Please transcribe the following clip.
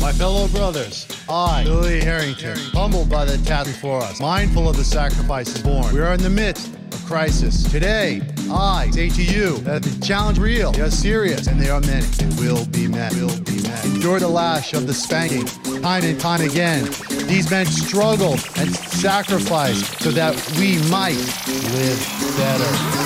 My fellow brothers, I, Billy Harrington, humbled by the task before us, mindful of the sacrifices born. We are in the midst of crisis. Today, I say to you that the challenge is real, they are serious, and they are many. It will be met. Endure the lash of the spanking, time and time again. These men struggled and sacrificed so that we might live better.